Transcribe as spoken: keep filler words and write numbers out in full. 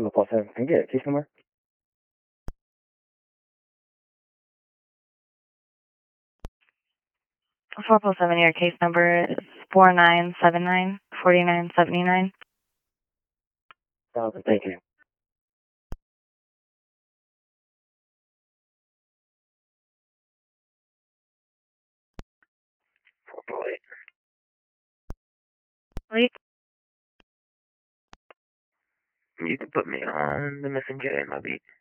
From the plus seven. Can I get a case number? four plus seven, your case number is four nine seven nine, four nine seven nine. Thousand, thank you. four four eight. Wait. You can put me on the messenger in my beat.